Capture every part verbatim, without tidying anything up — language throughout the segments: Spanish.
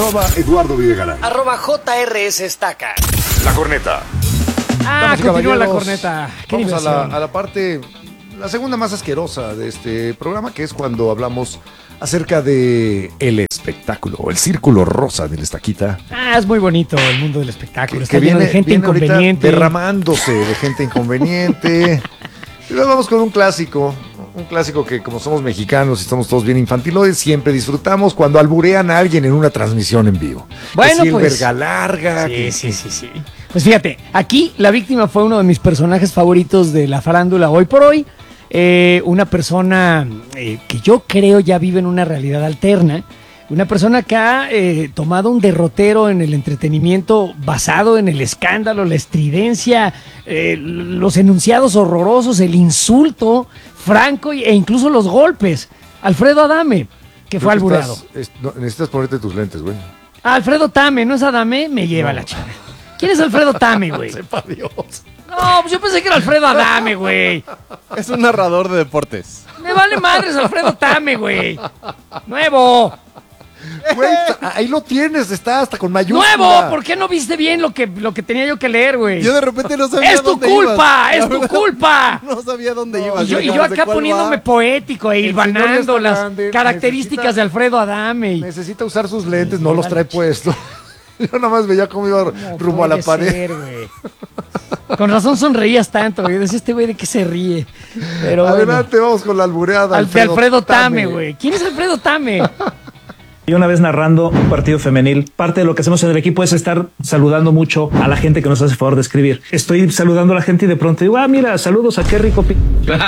Arroba Eduardo Videgaray. Arroba J R S Estaca. La corneta. Ah, continúa la corneta. ¿Qué Vamos a diversión? la, a la parte, la segunda más asquerosa de este programa, que es cuando hablamos acerca de el espectáculo, el círculo rosa del Estaquita. Ah, es muy bonito el mundo del espectáculo. Que, Está que lleno viene, de gente viene ahorita inconveniente. derramándose de gente inconveniente. Y luego vamos con un clásico, un clásico que como somos mexicanos y estamos todos bien infantiloides, siempre disfrutamos cuando alburean a alguien en una transmisión en vivo. Bueno, que si el pues. verga larga. Sí, que- sí, sí, sí. Pues fíjate, aquí la víctima fue uno de mis personajes favoritos de la farándula hoy por hoy. Eh, una persona eh, que yo creo ya vive en una realidad alterna. Una persona que ha eh, tomado un derrotero en el entretenimiento basado en el escándalo, la estridencia, eh, los enunciados horrorosos, el insulto franco e incluso los golpes. Alfredo Adame, que fue Creo que albureado. estás- es- no, necesitas ponerte tus lentes, güey. Alfredo Tame, ¿no es Adame? Me lleva la chica. ¿Quién es Alfredo Tame, güey? Sepa Dios. No, pues yo pensé que era Alfredo Adame, güey. Es un narrador de deportes. Me vale madres Alfredo Tame, güey. Nuevo. Güey, ahí lo tienes, está hasta con mayúscula. Nuevo. ¿Por qué no viste bien lo que, lo que tenía yo que leer, güey? Yo de repente no sabía Es tu dónde culpa, ibas. es La tu verdad, culpa. No sabía dónde Y ibas. yo, y yo no sé acá cuál poniéndome va. poético e El señor hilvanando está las grande, características necesita- de Alfredo Adame. y- Necesita usar sus lentes, no los trae puestos. Yo nada más veía cómo iba No rumbo a la puede pared. ser, güey. Con razón sonreías tanto, güey. Decía este güey de qué se ríe. Pero bueno. Adelante, vamos con la albureada. Al- de Alfredo Tame, güey. ¿Quién es Alfredo Tame? Y una vez narrando un partido femenil, parte de lo que hacemos en el equipo es estar saludando mucho a la gente que nos hace favor de escribir. Estoy saludando a la gente y de pronto digo, ah, mira, saludos a qué rico. pi-".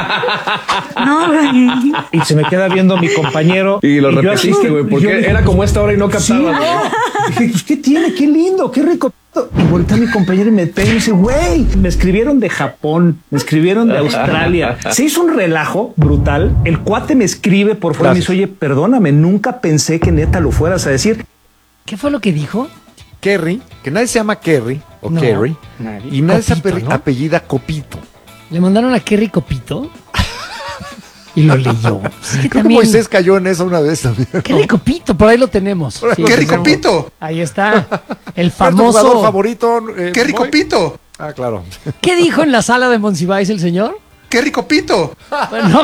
Y se me queda viendo mi compañero. Y lo yo repetiste, así que- güey, yo porque dije, era como esta hora y no Sí, captaba. güey. no. Dije, pues, ¿qué tiene? Qué lindo, qué rico. p-". Y voltea mi compañero y me pega y me dice, güey, me escribieron de Japón, me escribieron de Australia. Se hizo un relajo brutal. El cuate me escribe por fuera y me dice, oye, perdóname, nunca pensé que neta lo fueras a decir. ¿Qué fue lo que dijo? Kerry, que nadie se llama Kerry o No, Kerry. nadie. Y nadie se Copito, ape- ¿no? apellida Copito. Le mandaron a Kerry Copito y lo leyó. Es que Creo que también. Moisés cayó en esa una vez también. ¿no? Kerry Copito, por ahí lo tenemos. Por ahí Sí, lo ¡Qué tenemos. rico pito! Ahí está. El ¿Cuál es tu jugador famoso. favorito? eh, ¡Qué rico Moy? pito! Ah, claro. ¿Qué dijo en la sala de Monsiváis el señor? ¡Qué rico pito! Bueno,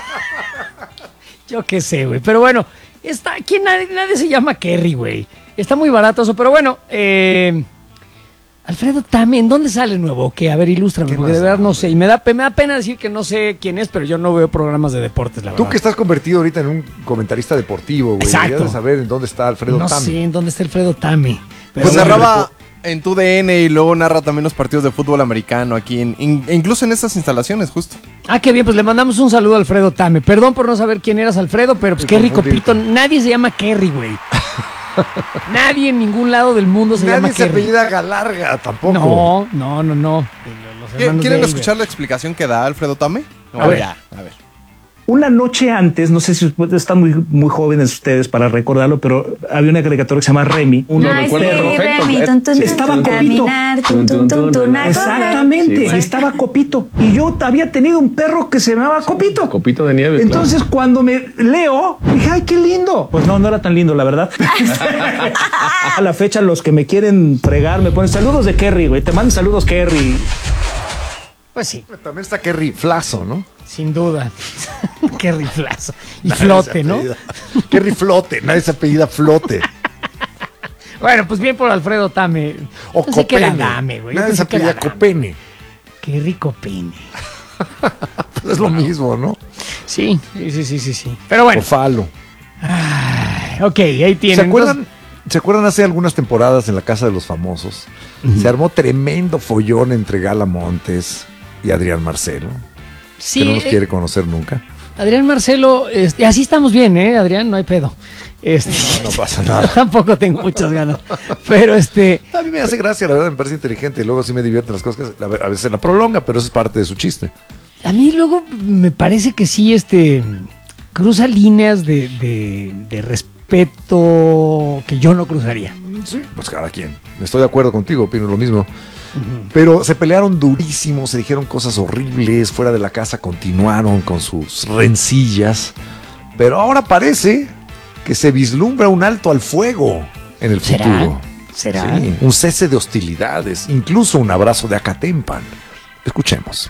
yo qué sé, güey. Pero bueno, está, aquí nadie, nadie se llama Kerry, güey. Está muy barato eso, pero bueno, eh, Alfredo Tame, ¿en dónde sale nuevo? Que a ver, ilústrame, ¿Qué porque más de verdad da? no sé. Y me da, pe- me da pena decir que no sé quién es, pero yo no veo programas de deportes, la verdad. Tú que estás convertido ahorita en un comentarista deportivo, güey. Exacto. Deberías de saber en dónde está Alfredo No Tame. sé en dónde está Alfredo Tame. Pero Pues bueno, narraba en tu D N y luego narra también los partidos de fútbol americano aquí, en, in- e incluso en estas instalaciones, justo. Ah, qué bien, pues le mandamos un saludo a Alfredo Tame. Perdón por no saber quién eras, Alfredo, pero pues Y Kerry confundirte. Copito, nadie se llama Kerry, güey. Nadie en ningún lado del mundo se llama Nadie se Kerry. apellida Galarga tampoco. No, no, no, no. Los ¿Qué- hermanos ¿Quieren de escuchar la explicación que da Alfredo Tame? A ver. ya, a ver. Una noche antes, no sé si ustedes están muy, muy jóvenes ustedes para recordarlo, pero había una caricatura que se llama Remy. Uno Ay, recuerda sí, perfecto. Remy, Eh, tun, tun, sí, tun, estaba tun, Copito. caminar, tun, tun, tun, tun, a correr. Exactamente, Sí, estaba Copito. Y yo había tenido un perro que se llamaba Copito. Copito de nieve. Entonces, cuando me leo, dije, ay, qué lindo. Pues no, no era tan lindo, la verdad. A la fecha, los que me quieren fregar me ponen saludos de Kerry, güey. Te mandan saludos, Kerry. Pues sí, También está Kerry Flazo, ¿no? sin duda. Qué riflazo. Y flote, ¿no? Kerry Flote, nadie se apellida Flote. Bueno, pues bien por Alfredo Tame. O Pensé que era Copene. Dame, güey. Yo Nadie se pensé que era apellida Dame. Copene. Qué rico pene. Pues es lo mismo, ¿no? Sí, sí, sí, sí, sí, sí. Pero bueno, O Falo. ok, ahí tienen. ¿Se acuerdan? ¿Se acuerdan hace algunas temporadas en la Casa de los Famosos? Se armó tremendo follón entre Gala Montes y Adrián Marcelo, Sí, que no nos eh, quiere conocer nunca. Adrián Marcelo, este, así estamos bien, ¿eh, Adrián? No hay pedo. Este, No pasa nada. tampoco tengo muchas ganas. Pero este, A mí me hace gracia, la verdad, me parece inteligente y luego sí me divierten las cosas que a veces la prolonga, pero eso es parte de su chiste. a mí luego me parece que sí, este, cruza líneas de, de, de respeto que yo no cruzaría. Sí, pues cada quien. Estoy de acuerdo contigo, opino lo mismo. Pero se pelearon durísimo, se dijeron cosas horribles, fuera de la casa continuaron con sus rencillas. Pero ahora parece que se vislumbra un alto al fuego en el ¿Será? futuro. ¿Será? Sí, un cese de hostilidades, incluso un abrazo de Acatempan. Escuchemos.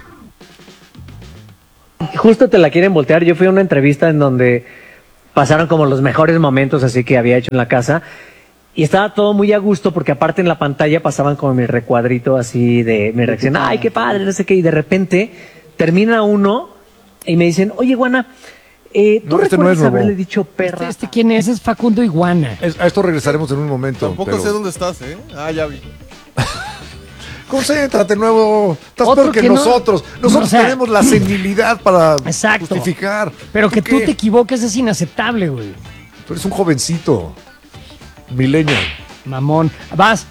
Justo te la quieren voltear. Yo fui a una entrevista en donde pasaron como los mejores momentos así que había hecho en la casa. Y estaba todo muy a gusto porque aparte en la pantalla pasaban como mi recuadrito así de mi reacción. Ay, qué padre, no sé qué. Y de repente termina uno y me dicen, oye, Guana, eh, ¿tú No, este no recuerdas es nuevo. haberle dicho perra? ¿Este, este quién es? Es Facundo Iguana. Es- a esto regresaremos en un momento. Tampoco pero- sé dónde estás, ¿eh? Ah, ya vi. Concéntrate, nuevo. Estás Otro peor que, que no- nosotros. Nosotros o sea, tenemos la senilidad para Exacto. justificar. Pero que tú qué? te equivoques es inaceptable, güey. Tú eres un jovencito. Millennial. Mamón. Vas.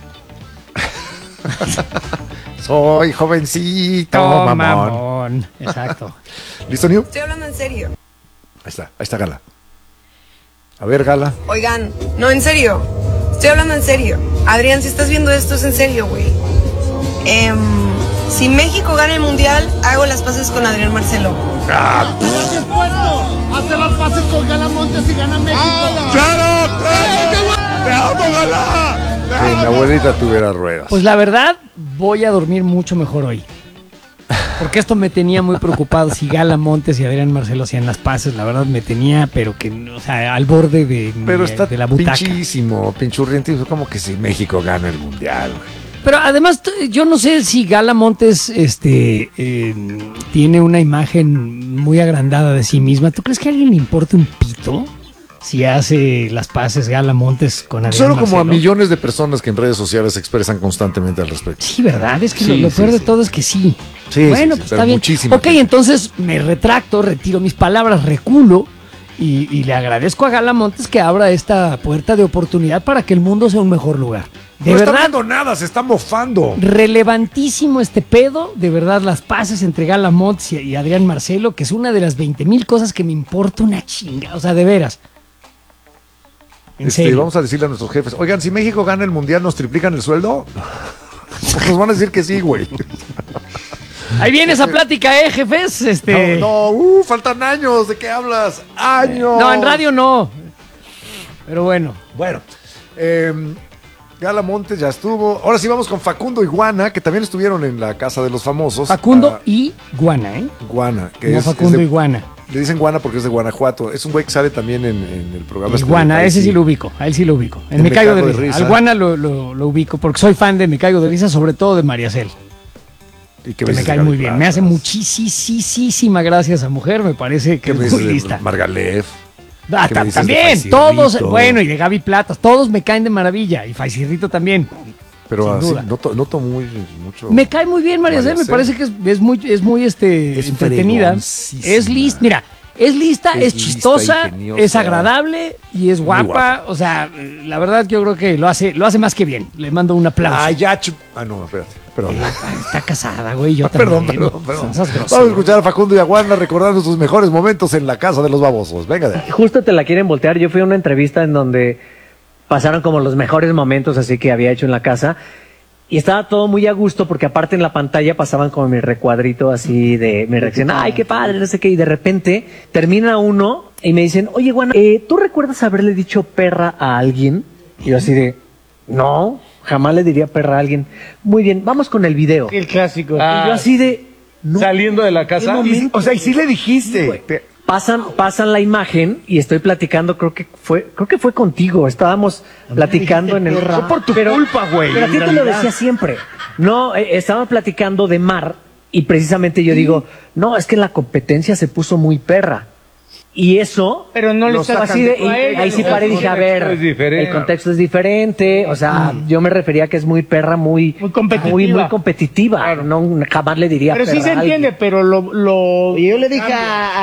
Soy jovencito, Oh, mamón. mamón. Exacto. ¿Listo, New? Estoy hablando en serio. Ahí está, ahí está Gala. A ver, Gala. Oigan, no, en serio. Estoy hablando en serio. Adrián, si estás viendo esto, es en serio, güey. Em, si México gana el mundial, hago las paces con Adrián Marcelo. Que mi abuelita tuviera ruedas. Pues la verdad, voy a dormir mucho mejor hoy. Porque esto me tenía muy preocupado si Gala Montes y Adrián Marcelo hacían las paces. La verdad me tenía, pero que, o sea, al borde de, Pero de- está de la butaca. pinchísimo, pinchurriente. Como que si México gana el mundial, güey. Pero además, t- yo no sé si Gala Montes este, eh, tiene una imagen muy agrandada de sí misma. ¿Tú crees que a alguien le importa un pito si hace las paces Gala Montes con Adrián Solo como a Marcelo? millones de personas que en redes sociales se expresan constantemente al respecto. Sí, ¿verdad? Es que Sí, lo, lo sí, peor de sí. todo es que sí. Sí, bueno, sí, sí, pues pero está bien. muchísima Ok, gente. entonces me retracto, retiro mis palabras, reculo y, y le agradezco a Gala Montes que abra esta puerta de oportunidad para que el mundo sea un mejor lugar. De no está verdad, viendo nada, se está mofando. relevantísimo este pedo, de verdad, las paces entre Gala Montes y, y Adrián Marcelo, que es una de las veinte mil cosas que me importa una chinga, o sea, de veras. En Este, serio. vamos a decirle a nuestros jefes, oigan, si México gana el mundial, ¿nos triplican el sueldo? Pues nos van a decir que sí, güey. Ahí viene esa plática, ¿eh, jefes? Este... No, no, uh, faltan años, ¿de qué hablas? ¡Años! No, en radio no. Pero bueno. Bueno, eh, Gala Montes ya estuvo. Ahora sí vamos con Facundo y Guana, que también estuvieron en la Casa de los Famosos. Facundo Ah, y Guana, ¿eh? Guana, que No es, Facundo es de- y Guana. Le dicen Guana porque es de Guanajuato. Es un güey que sale también en, en el programa. este de Iguana, País, ese sí lo ubico, a él sí lo ubico. En En Me Caigo de de Risa. Risa. Al Guana lo, lo, lo ubico porque soy fan de Me Caigo de Risa, sobre todo de María Cel, Y que me me dices cae de muy Gaby bien. Plata? Me hace muchísima gracia esa mujer, me parece que ¿Qué me es dices muy de lista. Margalef? Ah, ¿Qué me ta- dices de también, Faisirrito? todos, bueno, y de Gaby Platas, todos me caen de maravilla, y Faisirrito también. Pero Sin así, duda. noto, noto muy mucho. Me cae muy bien María María Cel, me Cel. parece que es, es muy, es muy este, Es entretenida. fregoncísima. Es lista, mira, es lista, Es es, lista, chistosa, ingeniosa. es agradable y es guapa. guapa. O sea, la verdad yo creo que lo hace, lo hace más que bien. Le mando un aplauso. Ah, ya. chu- Ah, no, espérate. Perdón. Está casada, güey, yo Ah, perdón, también. perdón, perdón. Son esas Vamos groserías. a escuchar a Facundo y a Guana recordando sus mejores momentos en la Casa de los Babosos. Venga de ahí. Justo te la quieren voltear. Yo fui a una entrevista en donde pasaron como los mejores momentos así que había hecho en la casa. Y estaba todo muy a gusto porque aparte en la pantalla pasaban como mi recuadrito así de mi reacción. Ay, qué padre, no sé qué. Y de repente termina uno y me dicen, oye, Guana, eh, ¿tú recuerdas haberle dicho perra a alguien? Y yo así de, no, jamás le diría perra a alguien. Muy bien, vamos con el video. El clásico. Y yo así de, no. Saliendo de la casa. ¿Qué momento? Y- o sea, y sí le dijiste. güey. Pasan, pasan la imagen y estoy platicando, creo que fue, creo que fue contigo. Estábamos platicando en el. Fue por tu culpa, güey, Pero a en ti te lo realidad. decía siempre. No, eh, estaba platicando de Mar y precisamente yo digo, no, es que la competencia se puso muy perra. Y eso. Pero no le lo estás sacan de- diciendo a y- ella, ahí sí el paré y dije, a contexto ver, es diferente. el contexto es diferente. O sea, yo me refería a que es muy perra, muy. Muy competitiva. Muy, muy competitiva. Claro. No, jamás le diría Pero sí perra se a alguien. entiende, pero lo. lo Y yo le dije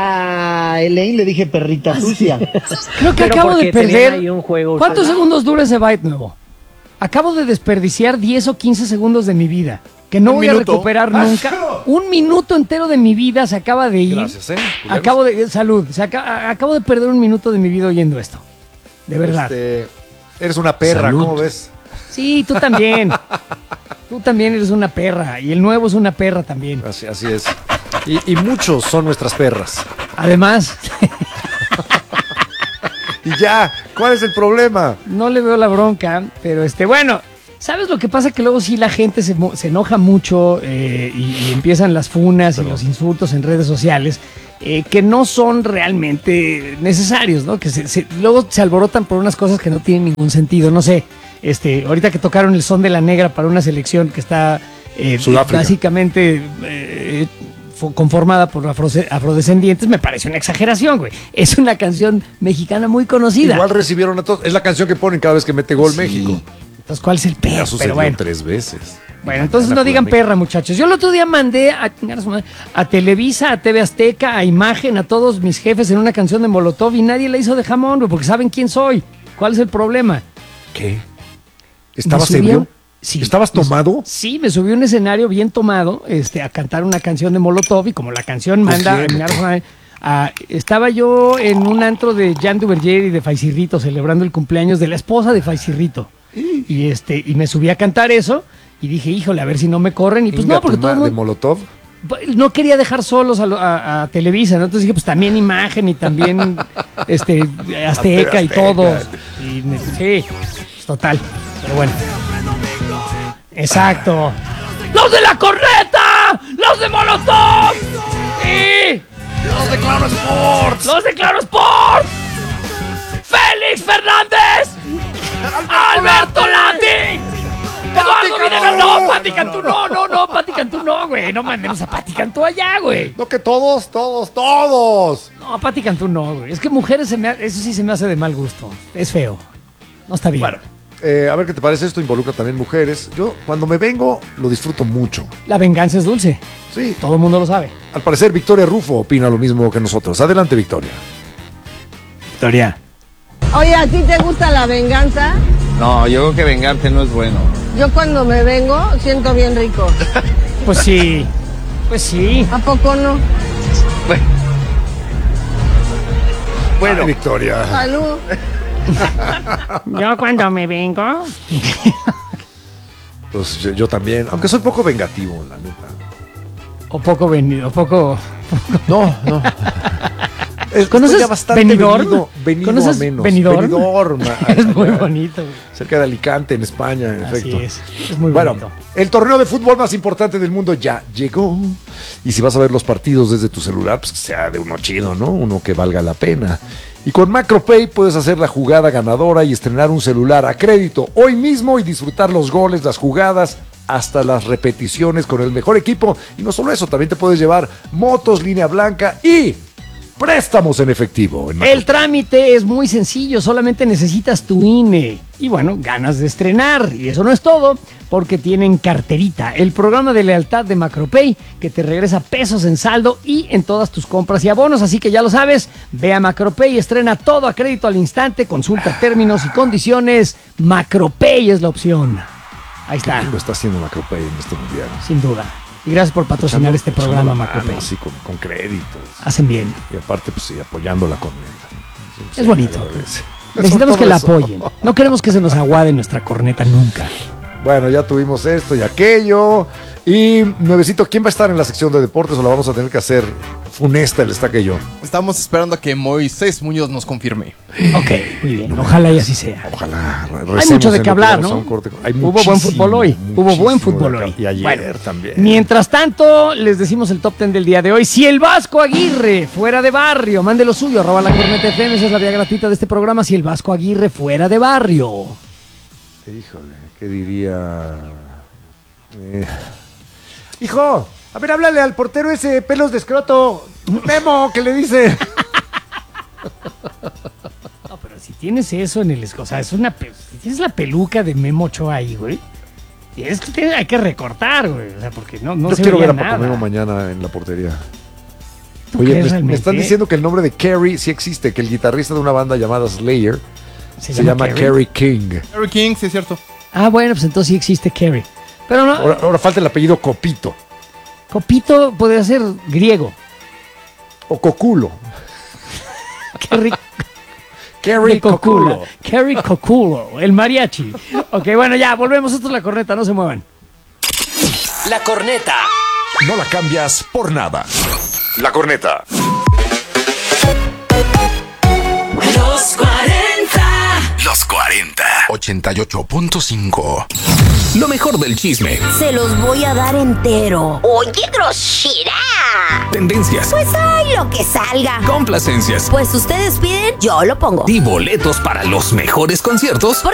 a, a Elaine, le dije perrita sucia. Creo que Pero acabo porque de tenían perder. ahí un juego ¿Cuántos ustedes? segundos dura ese byte nuevo? Acabo de desperdiciar diez o quince segundos de mi vida. Que no Un voy minuto. a recuperar nunca. Un minuto entero de mi vida se acaba de ir. Gracias, ¿eh? culeros. Acabo de. Salud. Se aca- acabo de perder un minuto de mi vida oyendo esto. De verdad. Este, eres una perra, Salud. ¿cómo ves? Sí, tú también. Tú también eres una perra. Y el nuevo es una perra también. Así, así es. Y, y muchos son nuestras perras. Además. Y ya, ¿cuál es el problema? No le veo la bronca, pero este, bueno, ¿sabes lo que pasa? Que luego sí la gente se, mo- se enoja mucho eh, y, y empiezan las funas y los insultos en redes sociales eh, que no son realmente necesarios, ¿no? Que se, se- luego se alborotan por unas cosas que no tienen ningún sentido, no sé. Este, ahorita que tocaron el son de la negra para una selección que está eh, Sudáfrica. básicamente eh, fo- conformada por afro- afrodescendientes, me parece una exageración, güey. Es una canción mexicana muy conocida. Igual recibieron a todos. Es la canción que ponen cada vez que mete gol Sí. México. Entonces, ¿cuál es el Ya pedo? sucedió Pero bueno. tres veces. Bueno, entonces Van a no jugar digan México. perra, muchachos. Yo el otro día mandé a, chingar a su madre, a Televisa, a T V Azteca, a Imagen, a todos mis jefes en una canción de Molotov y nadie la hizo de jamón, güey, porque saben quién soy. ¿Cuál es el problema? ¿Qué? ¿Estabas Me subí a- ebrio? Sí. ¿Estabas Me- tomado? Sí, me subí a un escenario bien tomado este, a cantar una canción de Molotov y como la canción manda... quién? a chingar a su madre, a- estaba yo en un antro de Jan Duverger y de Faisirrito celebrando el cumpleaños de la esposa de Faisirrito. Y, este, y me subí a cantar eso y dije, híjole, a ver si no me corren. Y pues Inga no, porque tu todo el ma- de mundo... Molotov. No quería dejar solos a, lo- a- a Televisa, ¿no? Entonces dije, pues también Imagen y también este Azteca y Azteca. todos. Y me- sí, pues, total. Pero bueno. Exacto. ¡Los de la corneta! ¡Los de Molotov! ¡Sí! ¡Los de Claro Sport! ¡Los de Claro Sport! ¡Félix Fernández! ¡Alberto Lati! ¡Eduardo Videla! ¡No, Pati Cantú! ¡No, no, no! ¡Pati Cantú no, güey! No mandemos a Pati Cantú allá, güey. No, que todos, todos, todos. No, a Pati Cantú no, güey. Es que mujeres, se me ha- eso sí se me hace de mal gusto. Es feo. No está bien. Bueno, eh, a ver qué te parece. Esto involucra también mujeres. Yo, cuando me vengo, lo disfruto mucho. La venganza es dulce. Sí. Todo el mundo lo sabe. Al parecer, Victoria Rufo opina lo mismo que nosotros. Adelante, Victoria. Victoria. Oye, ¿a ti te gusta la venganza? No, yo creo que vengarte no es bueno. Yo cuando me vengo siento bien rico. Pues sí. Pues sí. ¿A poco no? Bueno, Victoria. Salud. Yo cuando me vengo. Pues yo, yo también. Aunque soy poco vengativo, la neta. O poco venido, poco. No, no. Es- ¿Conoces estoy ya bastante Benidorm? venido, venido ¿Conoces a menos. Benidorm? Benidorm, Es muy allá, bonito, güey. cerca de Alicante, en España, en Así efecto. es. Es muy Bueno, bonito. el torneo de fútbol más importante del mundo ya llegó. Y si vas a ver los partidos desde tu celular, pues que sea de uno chido, ¿no? Uno que valga la pena. Y con MacroPay puedes hacer la jugada ganadora y estrenar un celular a crédito hoy mismo y disfrutar los goles, las jugadas, hasta las repeticiones con el mejor equipo. Y no solo eso, también te puedes llevar motos, línea blanca y préstamos en efectivo. En El trámite es muy sencillo, solamente necesitas tu I N E. Y bueno, ganas de estrenar. Y eso no es todo, porque tienen Carterita, el programa de lealtad de MacroPay, que te regresa pesos en saldo y en todas tus compras y abonos. Así que ya lo sabes, ve a MacroPay, estrena todo a crédito al instante, consulta términos y condiciones. MacroPay es la opción. Ahí está, Lo está haciendo MacroPay en este mundial. sin duda. Y gracias por patrocinar este Echando programa, la mano, MacroPay. así con, con créditos. Hacen bien. Y aparte, pues sí, apoyándola con Es bonito. agradece. Necesitamos Sobre que la todo eso. apoyen. No queremos que se nos aguade nuestra corneta nunca. Bueno, ya tuvimos esto y aquello. Y nuevecito, ¿quién va a estar en la sección de deportes o la vamos a tener que hacer funesta el Estaca y yo? Estamos esperando a que Moisés Muñoz nos confirme. Ok, muy bien. Ojalá y así sea. Ojalá. Hay mucho de qué hablar, ¿no? Hay Hubo buen muchísimo, fútbol hoy. Hubo buen muchísimo fútbol de hoy. acá. Y ayer Bueno, también. Mientras tanto, les decimos el top ten del día de hoy. Si el Vasco Aguirre fuera de barrio, mande lo suyo, arroba la corneta F M, esa es la vía gratuita de este programa. Si el Vasco Aguirre fuera de barrio. Híjole, ¿qué diría? Eh, Hijo, a ver, háblale al portero ese, pelos de escroto. Memo, ¿qué le dice? No, pero si tienes eso en el... O sea, es una... pe- Si tienes la peluca de Memo Ochoa ahí, güey. Tienes que, tienes- hay que recortar, güey. O sea, porque no, no Yo se quiero veía ver a Paco nada. Memo mañana en la portería. ¿Tú Oye, crees me, me realmente? están diciendo que el nombre de Kerry sí existe, que el guitarrista de una banda llamada Slayer se, ¿Se llama, llama Kerry King. Harry King, sí es cierto. Ah, bueno, pues entonces sí existe Kerry. Pero no... Ahora, ahora falta el apellido Copito Copito podría ser griego. o Coculo. Kerry... Kerry de Coculo. Coculo. Kerry Coculo, el mariachi. Ok, bueno, ya, volvemos. Esto es La Corneta, no se muevan. La Corneta. No la cambias por nada. La corneta. Los cuarenta. cuarenta, ochenta y ocho punto cinco. Lo mejor del chisme. Se los voy a dar entero. Oye, grosera. Tendencias. Pues hay lo que salga. Complacencias. Pues ustedes piden, yo lo pongo. Y boletos para los mejores conciertos. Porque